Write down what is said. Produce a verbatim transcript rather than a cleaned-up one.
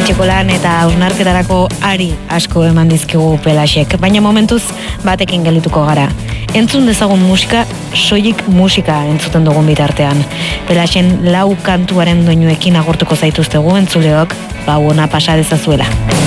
Etxeko lan eta hausnarketarako ari asko eman dizkigu Pelaxek, baina momentuz batekin gelituko gara. Entzun dezagun musika, soilik musika entzuten dugun bitartean. Pelaxen lau kantuaren doinuekin agurtuko zaituztegu entzuleok, bau ona pasa dezazuela.